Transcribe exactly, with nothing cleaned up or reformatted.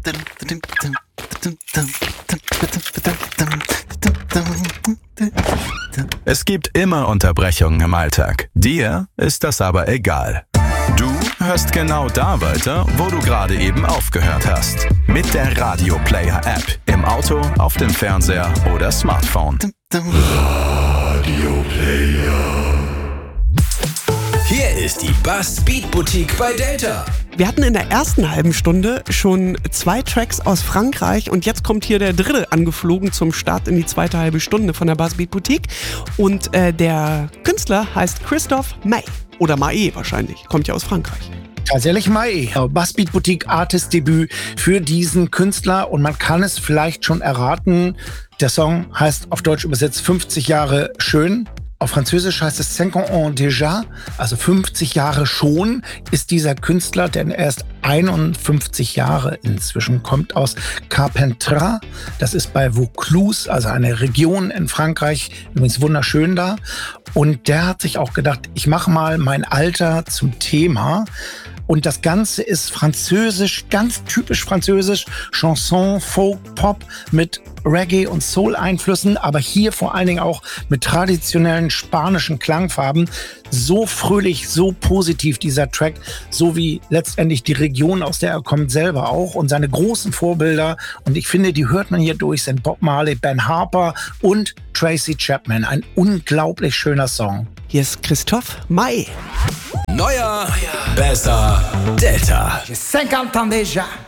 Es gibt immer Unterbrechungen im Alltag. Dir ist das aber egal. Du hörst genau da weiter, wo du gerade eben aufgehört hast. Mit der Radio Player App. Im Auto, auf dem Fernseher oder Smartphone. Radio Player. Hier ist die Buzz Beat Boutique bei Delta. Wir hatten in der ersten halben Stunde schon zwei Tracks aus Frankreich und jetzt kommt hier der dritte angeflogen zum Start in die zweite halbe Stunde von der Buzz Beat Boutique. Und äh, der Künstler heißt Christophe Maé. Oder Maé wahrscheinlich, kommt ja aus Frankreich. Tatsächlich Maé, Buzz Beat Boutique Artist-Debüt für diesen Künstler und man kann es vielleicht schon erraten, der Song heißt auf Deutsch übersetzt fünfzig Jahre schön. Auf Französisch heißt es cinquante ans déjà, also fünfzig Jahre schon ist dieser Künstler, denn er ist einundfünfzig Jahre inzwischen, kommt aus Carpentras, das ist bei Vaucluse, also eine Region in Frankreich, übrigens wunderschön da. Und der hat sich auch gedacht, ich mache mal mein Alter zum Thema. Und das Ganze ist französisch, ganz typisch französisch, Chanson, Folk, Pop mit Reggae- und Soul-Einflüssen, aber hier vor allen Dingen auch mit traditionellen spanischen Klangfarben. So fröhlich, so positiv dieser Track, so wie letztendlich die Region, aus der er kommt, selber auch. Und seine großen Vorbilder, und ich finde, die hört man hier durch, sind Bob Marley, Ben Harper und Tracy Chapman. Ein unglaublich schöner Song. Hier ist Christophe Maé. Neuer, besser, Delta. J'ai cinquante ans déjà.